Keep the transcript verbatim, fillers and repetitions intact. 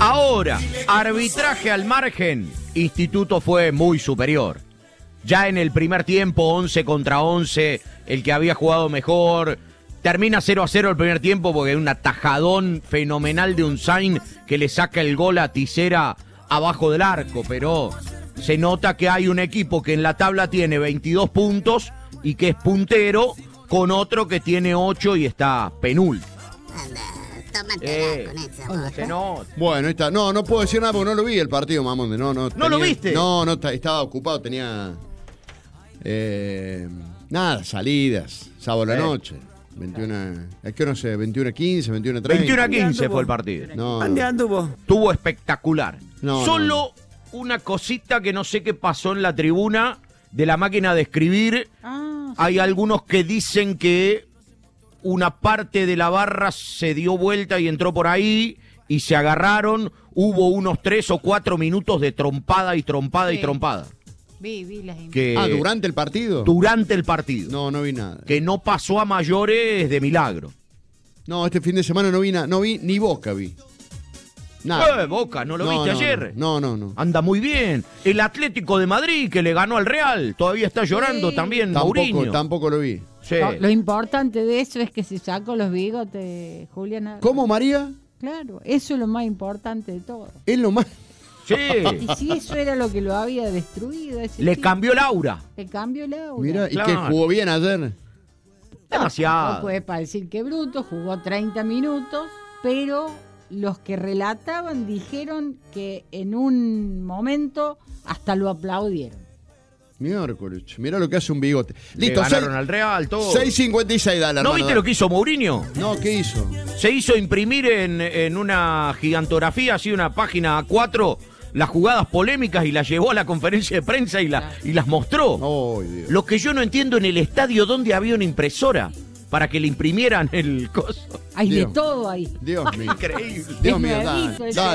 Ahora, arbitraje al margen, Instituto fue muy superior. Ya en el primer tiempo, once contra once, el que había jugado mejor. Termina cero a cero el primer tiempo porque hay un atajadón fenomenal de Unzain que le saca el gol a Tisera abajo del arco, pero se nota que hay un equipo que en la tabla tiene veintidós puntos y que es puntero, con otro que tiene ocho y está penúltimo. Anda, tómatela Eh, con esa se voz. nota. Bueno, está. No, no puedo decir nada porque no lo vi el partido, Mamonde. No, no, ¿No lo viste? No, no, ta- estaba ocupado, tenía. Eh, nada, salidas, sábado a la Eh. noche. veintiuno. Es que no sé, veintiuno a quince, veintiuno a treinta. veintiuno a ¿Dónde quince anduvo? fue el partido. No, ¿Dónde no. anduvo? Estuvo espectacular. No, Solo una cosita que no sé qué pasó en la tribuna de la máquina de escribir. Ah, Hay algunos que dicen que una parte de la barra se dio vuelta y entró por ahí y se agarraron. Hubo unos tres o cuatro minutos de trompada y trompada y Sí. trompada. vi, vi las imágenes. Que Ah, ¿durante el partido? durante el partido. No, no vi nada. Que no pasó a mayores de milagro. No, este fin de semana no vi nada. No vi ni Boca, vi. Nada. Eh, Boca, ¿no lo No, viste no, ayer? No, no, no. Anda muy bien. El Atlético de Madrid que le ganó al Real. Todavía está llorando Sí. también Tampoco, Mourinho. tampoco lo vi. Sí. Lo, lo importante de eso es que se sacó los bigotes, Juliana. ¿Cómo, María? Claro, eso es lo más importante de todo. Es lo más. Sí. Y si eso era lo que lo había destruido, ese Le tipo, cambió el aura. le cambió el aura. Mira, y Claro. que jugó bien ayer. No Demasiado. puede para decir que bruto, jugó treinta minutos, pero los que relataban dijeron que en un momento hasta lo aplaudieron. Miércoles. Mira lo que hace un bigote. Le Listo, ganaron al Real, todo. seis cincuenta y seis, dale, ¿No hermano, viste dale. lo que hizo Mourinho? No, ¿qué hizo? Se hizo imprimir en, en una gigantografía, así una página A cuatro, las jugadas polémicas y las llevó a la conferencia de prensa y, la, y las mostró. Ay, Dios. Lo que yo no entiendo en el estadio donde había una impresora para que le imprimieran el coso. Hay Dios. de todo ahí. Dios mío. Increíble. Dios Es mío, nuevito dale, el dale,